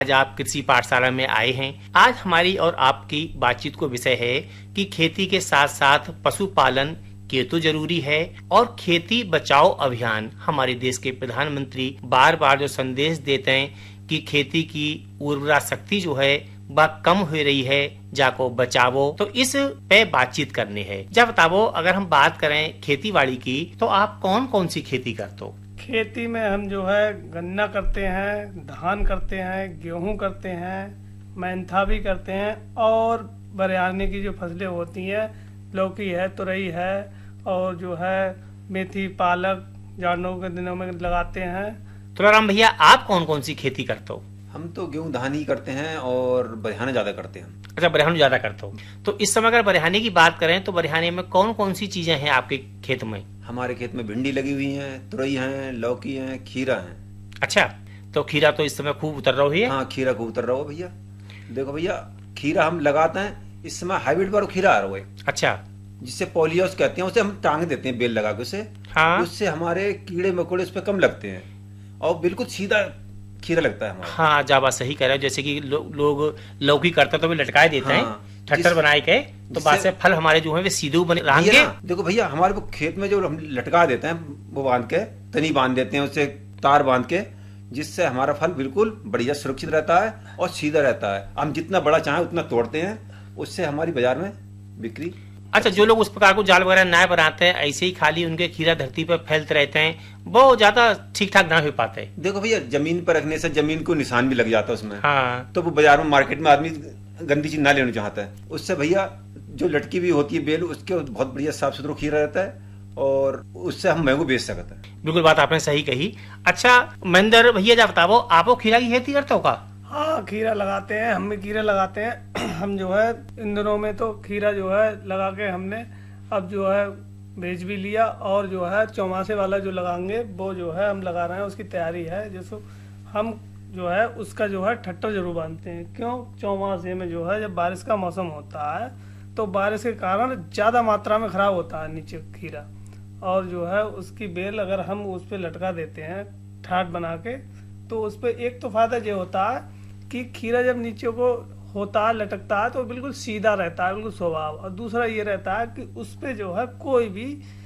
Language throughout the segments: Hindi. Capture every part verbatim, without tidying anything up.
आज आप कृषि पाठशाला में आए हैं। आज हमारी और आपकी बातचीत को विषय है कि खेती के साथ साथ पशुपालन के तो जरूरी है और खेती बचाओ अभियान हमारे देश के प्रधानमंत्री बार बार जो संदेश देते हैं कि खेती की उर्वरा शक्ति जो है वह कम हो रही है, जाको बचावो। तो इस पे बातचीत करनी है। जब बताओ, अगर हम बात करें खेती बाड़ी की तो आप कौन कौन सी खेती करते हो? खेती में हम जो है गन्ना करते हैं, धान करते हैं, गेहूं करते हैं, मेंथा भी करते हैं और बिरयानी की जो फसलें होती हैं, लौकी है, तुरई है और जो है मेथी, पालक जानवरों के दिनों में लगाते हैं। तुलाराम भैया, आप कौन कौन सी खेती करते हो? हम तो गेहूं धान ही करते हैं और बरहाना ज्यादा करते हैं। अच्छा, बरहाना ज्यादा करते हो। तो इस समय अगर बरहाने की बात करें तो बरहाने में कौन कौन सी चीजें हैं आपके खेत में? हमारे खेत में भिंडी लगी हुई है, तुरई है, लौकी है, खीरा है। अच्छा, तो खीरा तो इस समय खूब उतर रहा है। हाँ, खीरा खूब उतर रहा हो भैया। देखो भैया, खीरा हम लगाते हैं, इस समय हाइब्रिड वाला खीरा आ रहा है। अच्छा, जिससे पॉलियोस कहते हैं, उसे हम टांग देते हैं बेल लगा के उसे। हाँ, उससे हमारे कीड़े मकोड़े उस पर कम लगते हैं और बिल्कुल सीधा खीरा लगता है हमारा। हाँ, जाबा सही कह रहे हो। जैसे कि लो, लोग लौकी करते तो भी लटकाए देते हाँ, हैं ठट्टर बनाए के, तो बाद से फल हमारे जो है वे सीधे बने रहेंगे। देखो भैया, हमारे वो खेत में जो हम लटका देते हैं, वो बांध के तनी बांध देते हैं, उससे तार बांध के, जिससे हमारा फल बिल्कुल बढ़िया सुरक्षित रहता है और सीधा रहता है। हम जितना बड़ा चाहें उतना तोड़ते हैं, उससे हमारी बाजार में बिक्री। अच्छा, जो लोग उस प्रकार को जाल वगैरह ना बनाते हैं, ऐसे ही खाली उनके खीरा धरती पर फैलते रहते हैं, वो ज्यादा ठीक ठाक ना हो पाते। देखो भैया, जमीन पर रखने से जमीन को निशान भी लग जाता है उसमें। हाँ, तो वो बाजार में मार्केट में आदमी गंदी चीज ना लेना चाहता है। उससे भैया जो लटकी भी होती है बेल, उसके बहुत बढ़िया साफ सुथरा खीरा रहता है और उससे हम महंगो बेच सकते हैं। बिल्कुल बात आपने सही कही। अच्छा महेंद्र भैया, जा बताओ, आपको खीरा की खेती करते हो का? हाँ, खीरा लगाते हैं, हम भी खीरा लगाते हैं। हम जो है इन दिनों में तो खीरा जो है लगा के हमने अब जो है बेच भी लिया और जो है चौमासे वाला जो लगाएंगे वो जो है हम लगा रहे हैं, उसकी तैयारी है। जैसे हम जो है उसका जो है ठट्टर जरूर बांधते हैं। क्यों? चौमासे में जो है जब बारिश का मौसम होता है तो बारिश के कारण ज़्यादा मात्रा में खराब होता है नीचे खीरा, और जो है उसकी बेल अगर हम उस पर लटका देते हैं ठाट बना के, तो उस पर एक तो फायदा ये होता है कि खीरा जब नीचे को होता है, लटकता है, तो बिल्कुल सीधा रहता है, बिल्कुल स्वभाव। और दूसरा ये रहता है कि उस पे जो है कोई भी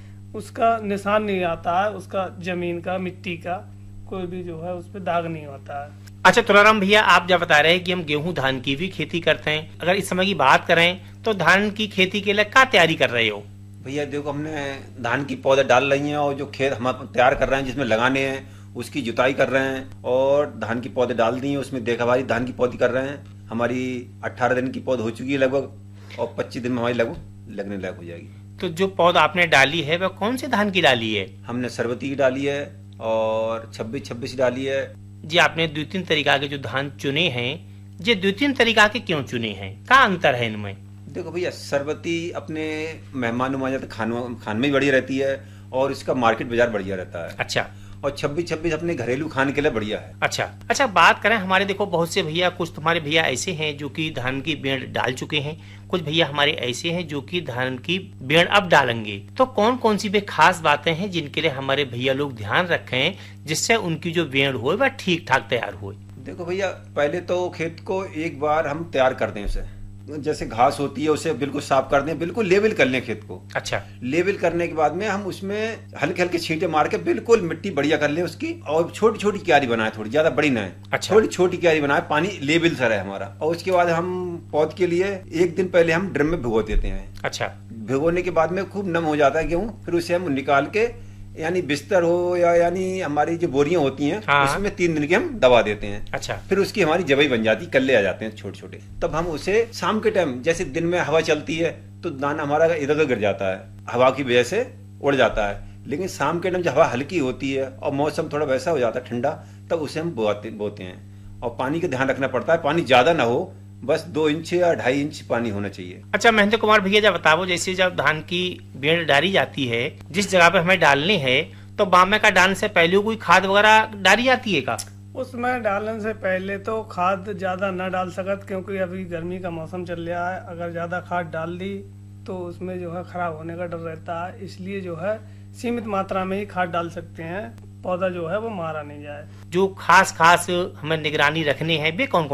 उसका निशान नहीं आता है, उसका जमीन का, मिट्टी का कोई भी जो है उस पे दाग नहीं होता है। अच्छा तुलाराम भैया, आप जब बता रहे हैं कि हम गेहूं धान की भी खेती करते हैं, अगर इस समय की बात करें तो धान की खेती के लिए क्या तैयारी कर रहे हो? भैया देखो, हमने धान की पौधे डाल रही हैं और जो खेत हम तैयार कर रहे हैं जिसमें लगाने हैं उसकी जुताई कर रहे हैं और धान की पौधे डाल दी हैं, उसमें देखभाली धान की पौधी कर रहे हैं। हमारी अट्ठारह दिन की पौध हो चुकी है लगभग और पच्चीस दिन में हमारी लगभग लगने लायक हो जाएगी। तो जो पौध आपने डाली है वह कौन से धान की डाली है? हमने सरबती की डाली है और छब्बीस छब्बीस डाली है। जी, आपने दो तीन तरीका के जो धान चुने हैं, ये दो तीन तरीका के क्यों चुने हैं? क्या अंतर है इनमें? देखो भैया, सरबती अपने मेहमान नुमाइंदे खान खान में बढ़िया रहती है और इसका मार्केट बाजार बढ़िया रहता है। अच्छा, और छब्बीस छब्बीस अपने घरेलू खाने के लिए बढ़िया है। अच्छा अच्छा बात करें हमारे, देखो बहुत से भैया, कुछ तुम्हारे भैया ऐसे हैं जो कि धान की बेड़ डाल चुके हैं, कुछ भैया हमारे ऐसे हैं जो कि धान की बेड़ अब डालेंगे। तो कौन कौन सी वे खास बातें हैं जिनके लिए हमारे भैया लोग ध्यान रखें जिससे उनकी जो बेड़ हो वह ठीक ठाक तैयार हो? देखो भैया, पहले तो खेत को एक बार हम तैयार कर दें, उसे जैसे घास होती है उसे बिल्कुल साफ कर दें, बिल्कुल लेवल कर लें खेत को। अच्छा, लेवल करने के बाद में हम उसमें हल्के हल्के छींटे मार के बिल्कुल मिट्टी बढ़िया कर लें उसकी, और छोटी छोटी क्यारी बनाए, थोड़ी ज्यादा बड़ी ना है। अच्छा, थोड़ी छोटी क्यारी बनाए, पानी लेवल सा रहे हमारा। और उसके बाद हम पौध के लिए एक दिन पहले हम ड्रम में भिगो देते हैं। अच्छा, भिगोने के बाद में खूब नम हो जाता है गेहूँ, फिर उसे हम निकाल के यानी बिस्तर हो या यानी हमारी जो बोरियां होती हैं, हाँ, उसमें तीन दिन के हम दबा देते हैं। अच्छा, फिर उसकी हमारी जबई बन जाती, कल्ले आ जाते हैं छोटे छोटे। तब हम उसे शाम के टाइम, जैसे दिन में हवा चलती है तो दाना हमारा इधर उधर गिर जाता है, हवा की वजह से उड़ जाता है, लेकिन शाम के टाइम जब हवा हल्की होती है और मौसम थोड़ा वैसा हो जाता है ठंडा, तब उसे हम बोते बोते हैं। और पानी का ध्यान रखना पड़ता है, पानी ज्यादा ना हो, बस दो इंच या ढाई इंच पानी होना चाहिए। अच्छा महेंद्र कुमार भैया, जब बताओ, जैसे जब धान की बेड़ डाली जाती है, जिस जगह पे हमें डालनी है, तो बामे का डालने से पहले कोई खाद वगैरह डाली जाती है का? उसमें डालने से पहले तो खाद ज्यादा न डाल सकत, क्योंकि अभी गर्मी का मौसम चल रहा है। अगर ज्यादा खाद डाल दी तो उसमें जो है खराब होने का डर रहता है, इसलिए जो है सीमित मात्रा में ही खाद डाल सकते हैं। पौधा जो है वो मारा नहीं जाए। जो खास खास हमें निगरानी रखने हैं वे कौन